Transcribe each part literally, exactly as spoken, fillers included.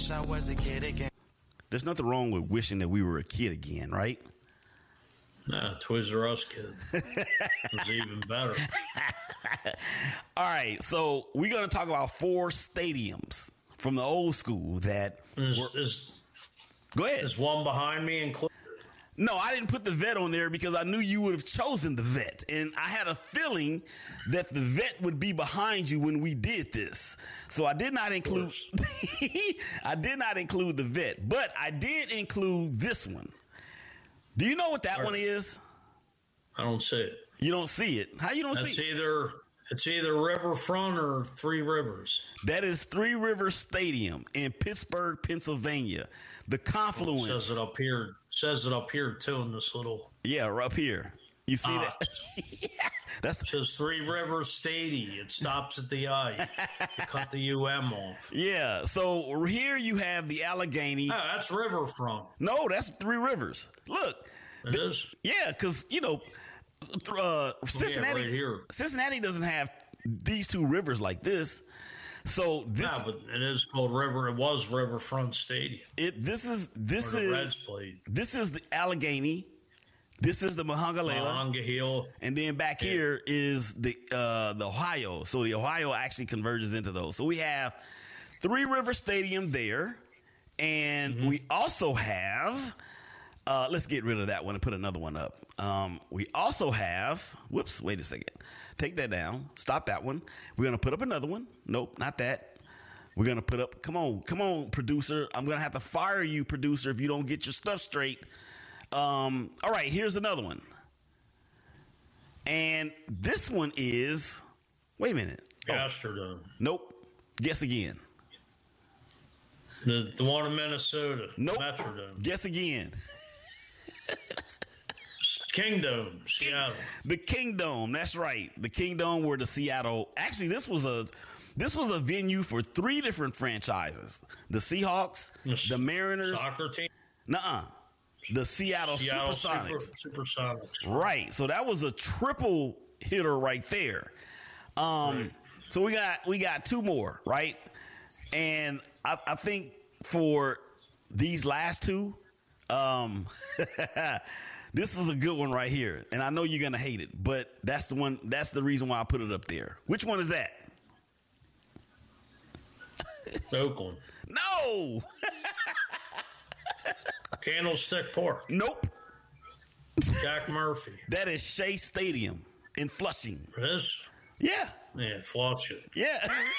wish I was a kid again. There's nothing wrong with wishing that we were a kid again, right? Nah, Toys R Us kid. It was even better. All right, so we're going to talk about four stadiums from the old school that Is, were, is, go ahead. is one behind me included? No, I didn't put the vet on there because I knew you would have chosen the vet. And I had a feeling that the vet would be behind you when we did this. So I did not include I did not include the vet, but I did include this one. Do you know what that All one right. is? I don't see it. You don't see it. How you don't That's see it? either it's either Riverfront or Three Rivers. That is Three Rivers Stadium in Pittsburgh, Pennsylvania. The It confluence. says it up here. Says it up here too in this little. Yeah, right up here. You see Ah. that? yeah, that's It says Three Rivers Stadium. It stops at the I. You cut the U M off. yeah. So here you have the Allegheny. Oh, that's Riverfront. No, that's Three Rivers. Look, It is. yeah, because you know, th- uh, Cincinnati. right here. Cincinnati doesn't have these two rivers like this. So this, Yeah, but it is called River. It was Riverfront Stadium. it this is this Where the is Reds played. this is the Allegheny. This is the Monongahela. Monongahela. And then back Yeah. here is the uh, the Ohio. So the Ohio actually converges into those. So we have Three River Stadium there. And Mm-hmm. we also have, uh, let's get rid of that one and put another one up. Um, we also have, whoops, wait a second. Take that down. Stop that one. We're going to put up another one. Nope, not that. We're going to put up, come on, come on, producer. I'm going to have to fire you, producer, if you don't get your stuff straight. Um, all right, here's another one. And this one is, wait a minute. Oh, Gastrodome. nope. Guess again. The, the one in Minnesota. Nope. Metrodome. Guess again. Kingdom. Seattle. The Kingdome. That's right. The Kingdome were the Seattle. Actually, this was a this was a venue for three different franchises: the Seahawks, the Mariners, Soccer team. nuh-uh, the Seattle, Seattle Supersonics. Super, Supersonics. Right. So that was a triple hitter right there. Um, Right. So we got we got two more, right? And I, I think for these last two, um, this is a good one right here. And I know you're gonna hate it, but that's the one. That's the reason why I put it up there. Which one is that? Oakland. No. Candlestick Park. Nope. Jack Murphy. That is Shea Stadium in Flushing. It is. Yeah. Yeah, flush it. Yeah.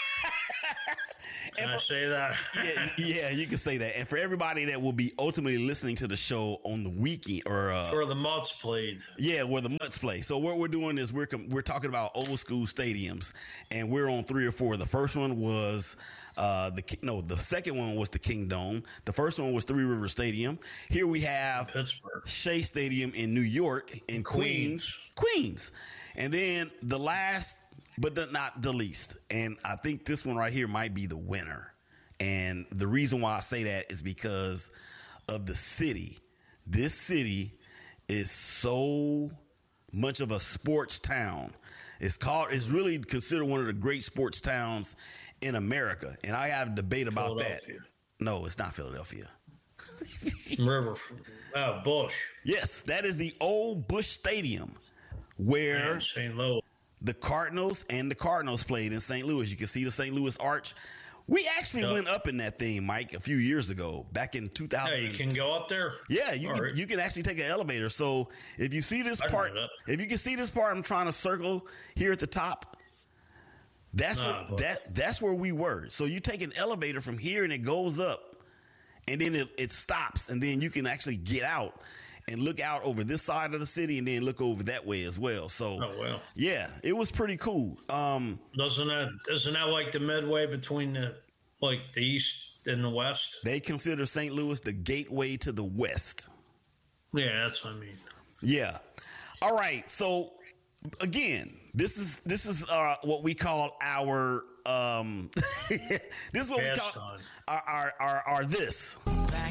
Can And I for- say that? yeah, yeah, you can say that. And for everybody that will be ultimately listening to the show on the weekend, or uh, Where the Mutts played. yeah, where the Mutts play. So what we're doing is we're com- we're talking about old school stadiums, and we're on three or four. The first one was uh, the Ki- no, the second one was the Kingdome. The first one was Three River Stadium. Here we have Pittsburgh. Shea Stadium in New York, in Queens, Queens, and then the last, but the, not the least, and I think this one right here might be the winner. And the reason why I say that is because of the city. This city is so much of a sports town. It's called. It's really considered one of the great sports towns in America. And I have a debate about that. Philadelphia. No, it's not Philadelphia. River. Oh, Bush. Yes, that is the old Bush Stadium where And Saint Louis. the Cardinals and the Cardinals played in Saint Louis. You can see the Saint Louis Arch. We actually Yep. went up in that thing, Mike, a few years ago, back in two thousand. Yeah, you can go up there. Yeah, you All can, right. you can actually take an elevator. So if you see this I know part, that. if you can see this part, I'm trying to circle here at the top. That's Nah, where, but- that that's where we were. So you take an elevator from here and it goes up, and then it, it stops, and then you can actually get out and look out over this side of the city, and then look over that way as well. So Oh, well. yeah, it was pretty cool. Um, Doesn't that, isn't that like the midway between the, like the east and the west? they consider Saint Louis the gateway to the West. Yeah, that's what I mean. Yeah. All right. So again, this is this is uh, what we call our um, this is what we call Pastime. our, our our our this.